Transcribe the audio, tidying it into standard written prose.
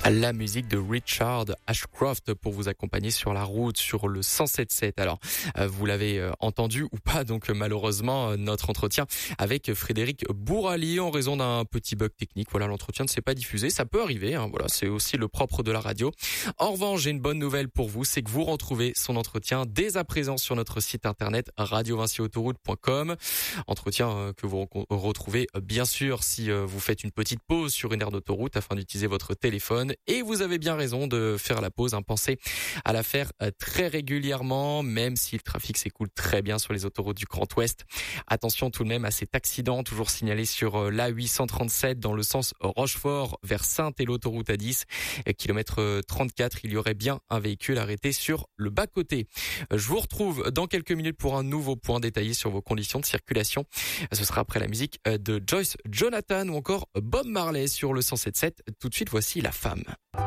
La musique de Richard Ashcroft pour vous accompagner sur la route sur le 107.7. Alors, vous l'avez entendu ou pas, donc malheureusement, notre entretien avec Frédéric Bouralier en raison d'un petit bug technique. Voilà, l'entretien ne s'est pas diffusé, ça peut arriver, hein, voilà, c'est aussi le propre de la radio. En revanche, j'ai une bonne nouvelle pour vous, c'est que vous retrouvez son entretien dès à présent sur notre site internet radiovincyautoroute.com. Entretien que vous retrouvez bien sûr si vous faites une petite pause sur une aire d'autoroute afin d'utiliser votre téléphone. Et vous avez bien raison de faire la pause, hein. Pensez à la faire très régulièrement, même si le trafic s'écoule très bien sur les autoroutes du Grand Ouest. Attention tout de même à cet accident toujours signalé sur l'A837 dans le sens Rochefort vers Saintes et l'autoroute A10, kilomètre 34. Il y aurait bien un véhicule arrêté sur le bas-côté. Je vous retrouve dans quelques minutes pour un nouveau point détaillé sur vos conditions de circulation. Ce sera après la musique de Joyce Jonathan ou encore Bob Marley sur le 107.7. Tout de suite, voici La Femme.